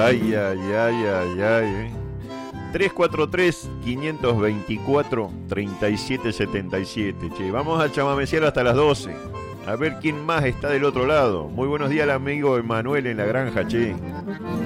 Ay, ay, ay, ay, ay. 343-524-3777. Che, vamos a chamameciar hasta las 12. A ver quién más está del otro lado. Muy buenos días al amigo Emanuel en la granja, che.